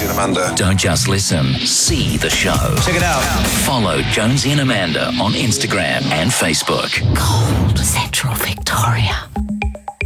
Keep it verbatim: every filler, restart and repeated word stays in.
and Amanda. Don't just listen, see the show. Check it out. Follow Jonesy and Amanda on Instagram and Facebook. Cold Central Victoria.